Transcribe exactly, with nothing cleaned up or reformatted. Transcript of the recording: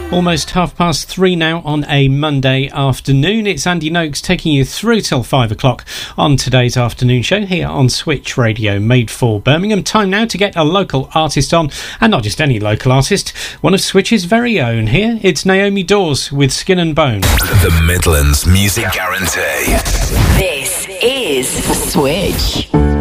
Almost half past three now on a Monday afternoon. It's Andy Noakes taking you through till five o'clock on today's afternoon show here on Switch Radio, made for Birmingham. Time now to get a local artist on, and not just any local artist, one of Switch's very own. Here, it's Naomi Dawes with Skin and Bone. The Midlands Music Guarantee. This is Switch.